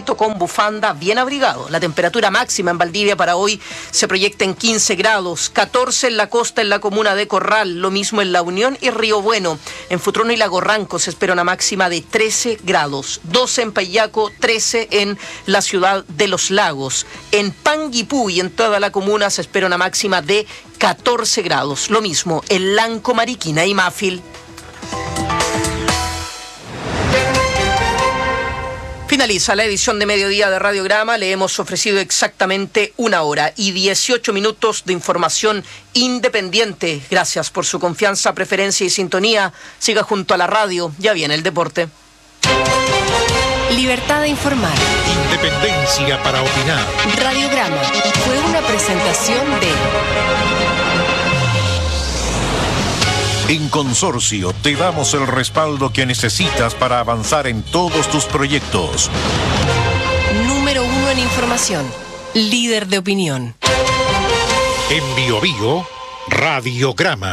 abrigadito con bufanda, bien abrigado. La temperatura máxima en Valdivia para hoy se proyecta en 15 grados, 14 en la costa, en la comuna de Corral, lo mismo en La Unión y Río Bueno. En Futrono y Lago Ranco se espera una máxima de 13 grados, 12 en Payaco, 13 en la ciudad de Los Lagos. En Panguipú y en toda la comuna se espera una máxima de 14 grados, lo mismo en Lanco, Mariquina y Mafil. Finaliza la edición de mediodía de Radiograma. Le hemos ofrecido exactamente 1 hora y 18 minutos de información independiente. Gracias por su confianza, preferencia y sintonía. Siga junto a la radio. Ya viene el deporte. Libertad de informar. Independencia para opinar. Radiograma fue una presentación de... En Consorcio te damos el respaldo que necesitas para avanzar en todos tus proyectos. Número 1 en información. Líder de opinión. En Biobío, Radiograma.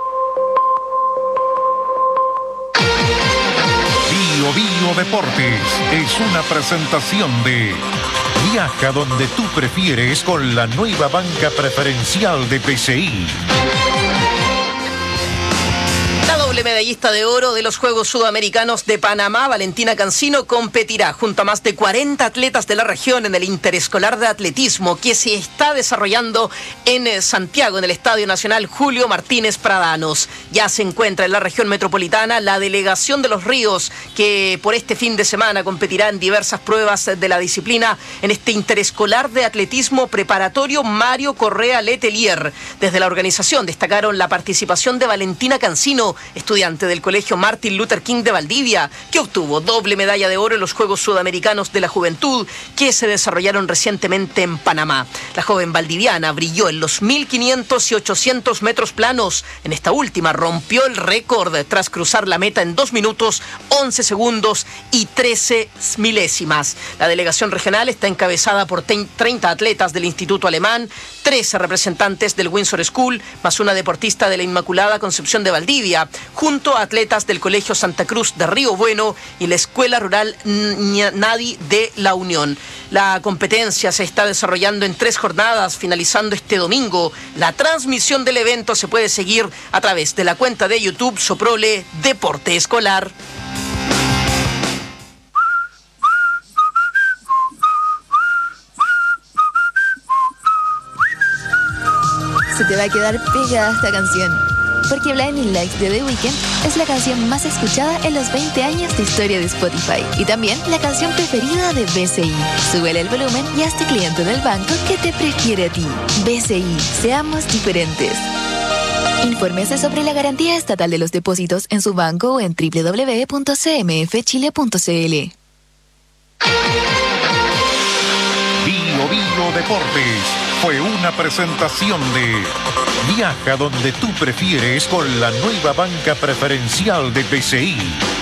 Biobío Deportes es una presentación de Viaja donde tú prefieres con la nueva banca preferencial de PCI. La doble medallista de oro de los Juegos Sudamericanos de Panamá, Valentina Cancino, competirá junto a más de 40 atletas de la región en el interescolar de atletismo que se está desarrollando en Santiago, en el Estadio Nacional Julio Martínez Pradanos. Ya se encuentra en la región metropolitana la delegación de Los Ríos, que por este fin de semana competirá en diversas pruebas de la disciplina en este interescolar de atletismo preparatorio Mario Correa Letelier. Desde la organización destacaron la participación de Valentina Cancino, estudiante del Colegio Martin Luther King de Valdivia, que obtuvo doble medalla de oro en los Juegos Sudamericanos de la Juventud que se desarrollaron recientemente en Panamá. La joven valdiviana brilló en los 1500 y 800 metros planos. En esta última rompió el récord tras cruzar la meta en 2 minutos, 11 segundos y 13 milésimas. La delegación regional está encabezada por 30 atletas del Instituto Alemán, 13 representantes del Windsor School, más una deportista de la Inmaculada Concepción de Valdivia, junto a atletas del Colegio Santa Cruz de Río Bueno y la Escuela Rural Nadi de La Unión. La competencia se está desarrollando en 3 jornadas, finalizando este domingo. La transmisión del evento se puede seguir a través de la cuenta de YouTube Soprole Deporte Escolar. Se te va a quedar pegada esta canción, porque Blinding Lights de The Weeknd es la canción más escuchada en los 20 años de historia de Spotify y también la canción preferida de BCI. Súbele el volumen y hazte cliente del banco que te prefiere a ti. BCI, seamos diferentes. Infórmese sobre la garantía estatal de los depósitos en su banco o en www.cmfchile.cl. Biobío Deportes fue una presentación de Viaja donde tú prefieres con la nueva banca preferencial de PCI.